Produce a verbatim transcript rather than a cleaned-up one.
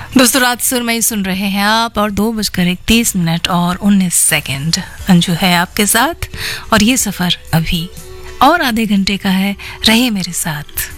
दोस्तों रात सुरमई सुन रहे हैं आप और दो बजकर इकतीस मिनट और उन्नीस सेकंड अंजू है आपके साथ और ये सफर अभी और आधे घंटे का है। रहिए मेरे साथ।